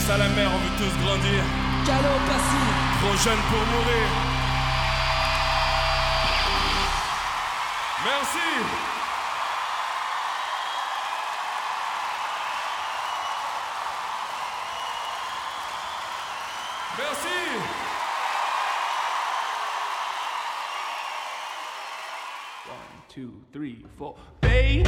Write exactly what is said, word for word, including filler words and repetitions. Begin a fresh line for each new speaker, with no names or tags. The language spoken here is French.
à la mer, on veut tous grandir.
Calot passif.
Trop jeune pour mourir. Merci. Merci.
One, two, three, four. Babe.